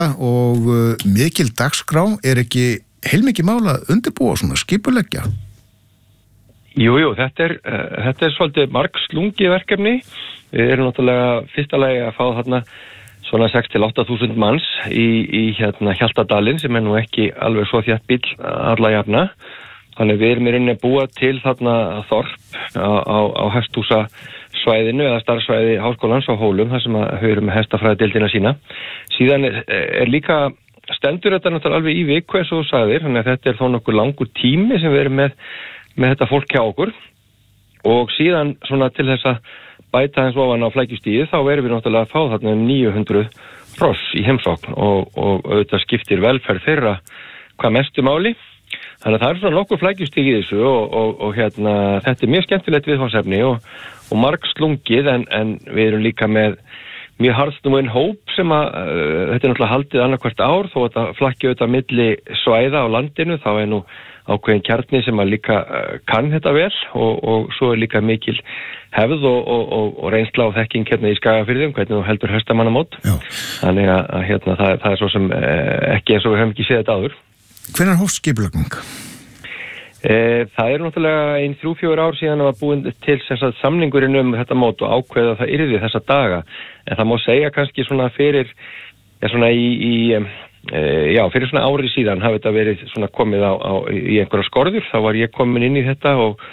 og mikil dagskrá, ekki heilmikið mál að undirbúa svona skipuleggja? Jú, þetta er svolítið margslungið verkefni. Við erum náttúrulega fyrsta lagi að fá þarna svona 6-8 þúsund manns í Hjaltadalinn sem nú ekki alveg svo þéttbýll alla jafna. Þannig við erum í rauninni að búa til þarna þorp á hesthúsasvæðinu eða starfsvæði Háskólans á Hólum, þar sem við erum með hestafræðadeildina sína. Síðan er líka stendur þetta náttúrulega alveg í viku eins og þú sagðir, þannig að þetta er þó nokkuð langur tími sem við erum með þetta fólk hjá okkur og síðan svona til þess að bæta eins ofan á flækjustíði þá erum við náttúrulega að fá þarna 900 hross í heimsókn og auðvitað skiptir velferð þeirra hvað mestu máli. Þannig að það er svona nokkuð flækjustíð í þessu og þetta er mjög skemmtilegt viðfangsefni og margslungið en við erum líka með mjög harðsnúinn hóp sem þetta er náttúrulega haldið annað hvert ár þó að þetta flækja auðvitað milli svæða á landinu þá er nú ákveðin kjarni sem að líka kann þetta vel og svo er líka mikil hefð og reynsla og þekking í Skagafirði hvernig þú heldur hestamannamót. Þannig að það er svo sem ekki eins og við höfum ekki séð þetta áður. Hvenær hófst skipulagning? Það er náttúrulega 3-4 ár síðan að var búin til samningurinn þetta mót og ákveða það yrði þessa daga en það má segja kannski svona fyrir svona fyrir svona ári síðan hafi þetta verið svona komið í einhverja skorður, þá var ég komin inn í þetta og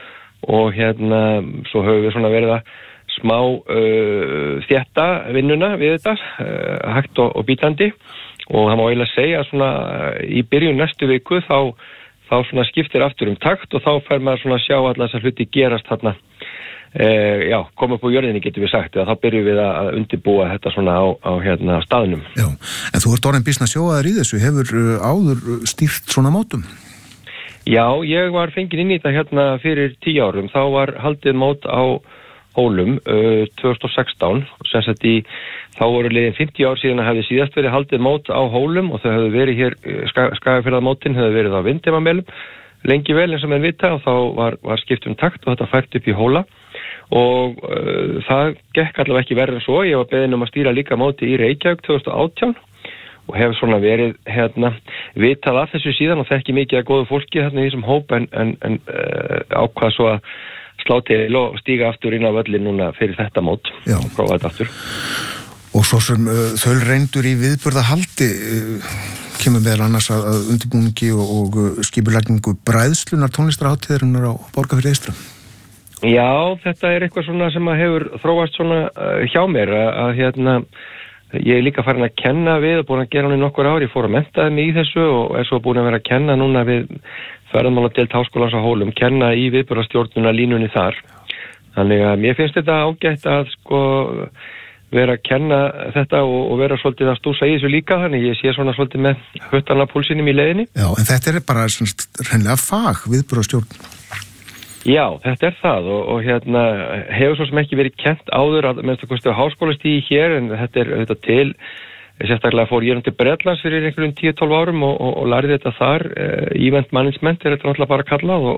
svo höfum við svona verið að smá þétta vinnuna við þetta, hægt og bítandi og það má eiginlega segja svona í byrjun næstu viku þá svona skiptir aftur takt og þá fer maður svona að sjá alla þessar hluti gerast þarna koma upp á jörðinni getum við sagt eða þá byrjum við að undirbúa þetta svona á staðnum. Já, en þú ert orðin býsna sjóaður í þessu, hefur áður stýrt svona mótum? Já, ég var fenginn inn í þetta fyrir 10 árum, þá var haldið mót á Hólum 2016 sem sagt þá voru liðin 50 ár síðan að hefði síðast verið haldið mót á Hólum og þau hefðu verið hér, Skagafjarðarmótin hefðu verið á Vindheimammelum lengi vel eins og menn vita og þá var skipt takt og þetta fært upp í Hóla og það gekk allavega ekki verið en svo, ég var beðinn að stýra líka móti í Reykjavík 2018 og hef svona verið vitað af þessu síðan og þekki mikið að góðu fólki í þessum hóp en ákvað svo að slá til og stíga aftur inn á völlin núna fyrir þetta mót og prófa þetta aftur. Og svo sem þau reyndur í viðburðahaldi kemur meðal annars að undirbúningi og skipulagningu bræðslunar tónlistarhátíðarinnar á Borgarfirði eystra. Já, þetta er eitthvað svona sem að hefur þróast svona hjá mér að ég er líka farin að kenna við og búin að gera hann í nokkur ár. Ég fór að menntaði mig í þessu og er svo búin að vera að kenna núna við ferðamáladeild Háskólans á Hólum, kenna í viðburðarstjórnuna línunni þar. Þannig að mér finnst þetta ágætt að vera að kenna þetta og vera svolítið að stúsa í þessu líka, þannig ég sé svona svolítið með höttana púlsinum í leiðinni. Já, en þetta er bara hreinlega fag viðburðarstjórn. Já, þetta er það og hefur svo sem ekki verið kennt áður að minnst að kosti á háskólastígi hér en þetta er auðvitað til, sérstaklega fór ég til Bretlands fyrir einhverjum 10-12 árum og lærði þetta þar, event management er þetta náttúrulega bara kallað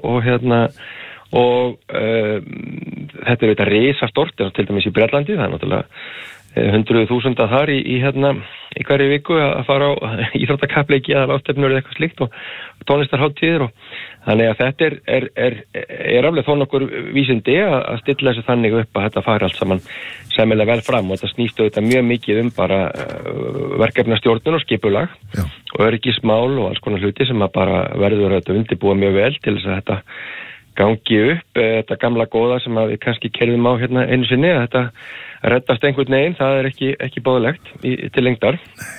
og þetta er auðvitað risastort, til dæmis í Bretlandi, það er náttúrulega 100.000 þar í hverju viku að fara á íþróttakappleiki eða ráðstefnur eða eitthvað slíkt og tónlistarhátíðir og þannig að þetta er alveg þó nokkur vísindi að stilla þessu þannig upp að þetta fari allt saman sæmilega vel fram og þetta snýst auðvitað mjög mikið bara verkefnastjórnun og skipulag og öryggismál og alls konar hluti sem að bara verður að undirbúa mjög vel til þess að þetta gangi upp, þetta gamla góða sem að við kannski kerðum á einu sinni að þetta reddast einhvern veginn, það er ekki bóðlegt til lengdar.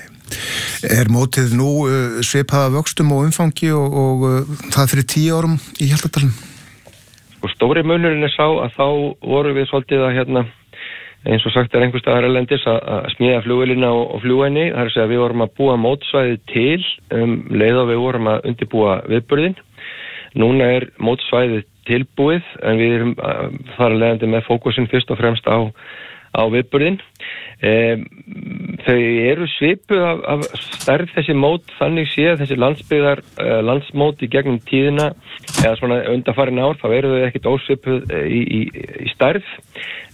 Er mótið nú svipaða vöxtum og umfangi og það fyrir 10 árum í Hjaltadalnum? Og stóri munurinn er sá að þá voru við svolítið að eins og sagt einhvers staðar erlendis að smíða flugvélina og fljúghenni, það er að segja að við vorum að búa mótsvæði til leið og við vorum að undirbúa viðburðinn. Núna er mótsvæðið tilbúið en við erum þar að leiðandi með fókusinn fyrst og fremst á á viðburðinn. Þau eru svipuð af stærð þessi mót, þannig séð þessi landsmót í gegnum tíðina eða svona undanfarin ár, þá eru þau ekkert ósvipuð í stærð.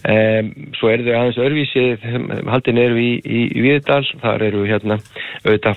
Svo eru þau aðeins öðruvísi, haldin eru í Víðidal, þar eru auðvitað